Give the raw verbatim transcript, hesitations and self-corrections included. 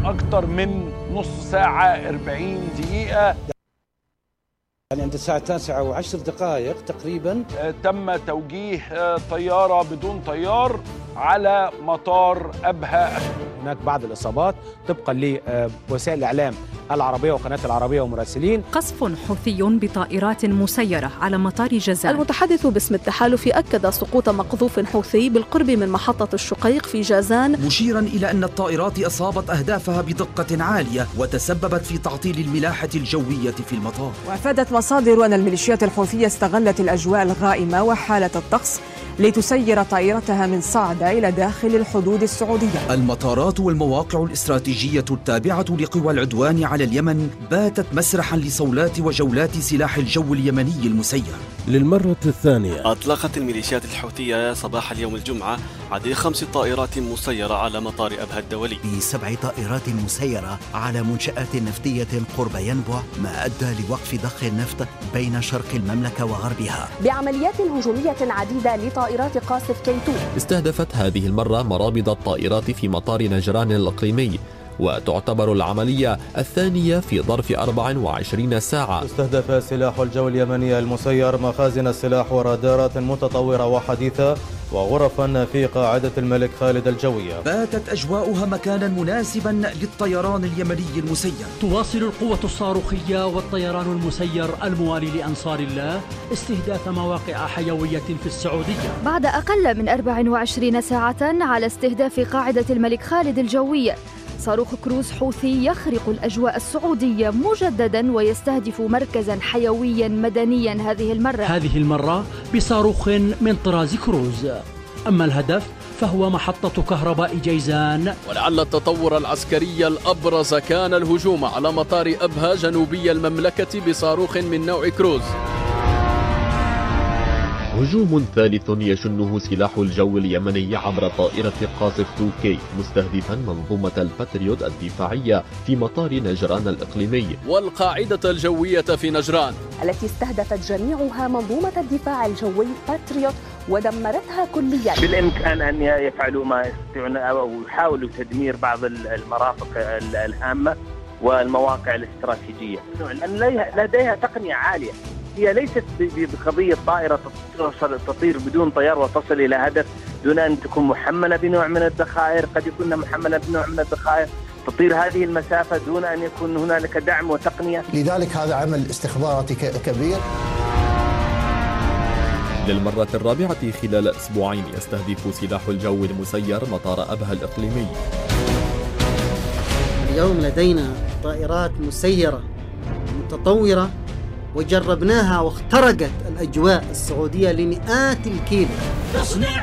أكتر من نص ساعة أربعين دقيقة. يعني عند الساعة التاسعة وعشر دقائق تقريبا تم توجيه طيارة بدون طيار على مطار أبها. هناك بعض الإصابات طبقا لوسائل الإعلام العربية وقناة العربية ومراسلين. قصف حوثي بطائرات مسيرة على مطار جازان. المتحدث باسم التحالف أكد سقوط مقذوف حوثي بالقرب من محطة الشقيق في جازان، مشيرا إلى أن الطائرات أصابت أهدافها بدقة عالية وتسببت في تعطيل الملاحة الجوية في المطار. وأفادت مصادر أن الميليشيات الحوثية استغلت الأجواء الغائمة وحالة الطقس لتسير طائرتها من صعدة إلى داخل الحدود السعودية. المطارات والمواقع الاستراتيجية التابعة لقوى العدوان على اليمن باتت مسرحا لصولات وجولات سلاح الجو اليمني المسير. للمرة الثانية أطلقت الميليشيات الحوثية صباح اليوم الجمعة عدد خمس طائرات مسيرة على مطار أبها الدولي. بسبع طائرات مسيرة على منشآت نفطية قرب ينبع، ما أدى لوقف ضخ النفط بين شرق المملكة وغربها. بعمليات هجومية عديدة لطائرات قاصف كيتو. استهدفت هذه المرة مرابط الطائرات في مطار نجران الإقليمي، وتعتبر العملية الثانية في ظرف أربع وعشرين ساعة. استهدف سلاح الجو اليمني المسير مخازن السلاح ورادارات متطورة وحديثة وغرفا في قاعدة الملك خالد الجوية. باتت أجواؤها مكانا مناسبا للطيران اليمني المسير. تواصل القوة الصاروخية والطيران المسير الموالي لأنصار الله استهداف مواقع حيوية في السعودية. بعد أقل من أربع وعشرين ساعة على استهداف قاعدة الملك خالد الجوية، صاروخ كروز حوثي يخرق الأجواء السعودية مجددا ويستهدف مركزا حيويا مدنيا هذه المرة هذه المرة بصاروخ من طراز كروز. أما الهدف فهو محطة كهرباء جيزان. ولعل التطور العسكري الأبرز كان الهجوم على مطار أبها جنوبي المملكة بصاروخ من نوع كروز. هجوم ثالث يشنه سلاح الجو اليمني عبر طائرة قاصف تو كي مستهدفا منظومة الباتريوت الدفاعية في مطار نجران الإقليمي والقاعدة الجوية في نجران التي استهدفت جميعها منظومة الدفاع الجوي باتريوت ودمرتها كليا. بالإمكان أن يفعلوا ما يستطيعون أو يحاولوا تدمير بعض المرافق الهامة والمواقع الاستراتيجية، لأن لديها تقنية عالية. هي ليست بقضية طائرة تطير بدون طيار وتصل إلى هدف دون أن تكون محملة بنوع من الذخائر، قد يكون محملة بنوع من الذخائر تطير هذه المسافة دون أن يكون هنالك دعم وتقنية. لذلك هذا عمل استخباراتي كبير. للمرة الرابعة خلال أسبوعين يستهدف سلاح الجو المسير مطار أبها الإقليمي. اليوم لدينا طائرات مسيرة متطورة وجربناها واخترقت الأجواء السعودية لمئات الكيلو.